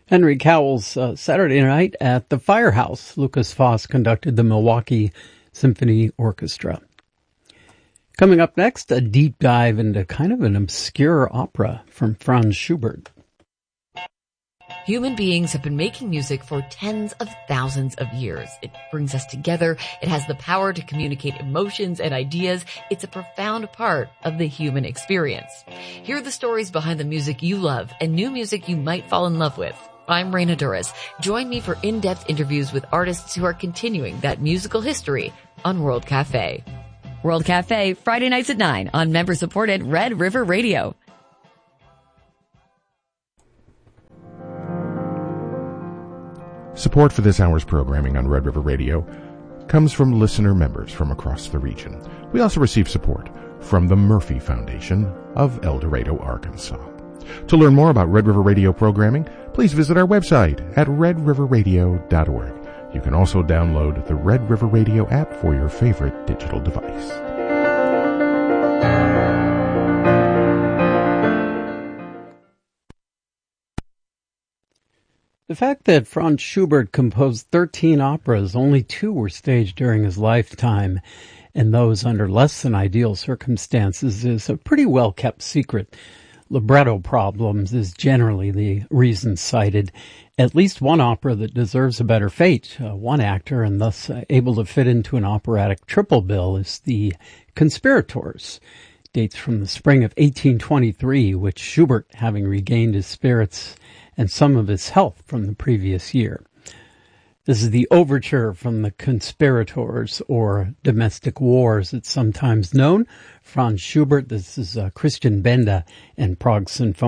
Henry Cowell's Saturday night at the Firehouse. Lucas Foss conducted the Milwaukee Symphony Orchestra. Coming up next, a deep dive into kind of an obscure opera from Franz Schubert. Human beings have been making music for tens of thousands of years. It brings us together. It has the power to communicate emotions and ideas. It's a profound part of the human experience. Hear the stories behind the music you love and new music you might fall in love with. I'm Raina Duras. Join me for in-depth interviews with artists who are continuing that musical history on World Cafe. World Cafe, Friday nights at 9 on member-supported Red River Radio. Support for this hour's programming on Red River Radio comes from listener members from across the region. We also receive support from the Murphy Foundation of El Dorado, Arkansas. To learn more about Red River Radio programming, please visit our website at redriverradio.org. You can also download the Red River Radio app for your favorite digital device. The fact that Franz Schubert composed 13 operas, only 2 were staged during his lifetime, and those under less than ideal circumstances, is a pretty well-kept secret. Libretto problems is generally the reason cited. At least one opera that deserves a better fate, one actor, and thus able to fit into an operatic triple bill, is The Conspirators. Dates from the spring of 1823, which Schubert, having regained his spirits and some of his health from the previous year. This is the overture from The Conspirators, or Domestic Wars, it's sometimes known. Franz Schubert, this is Christian Benda and Prague Symphony.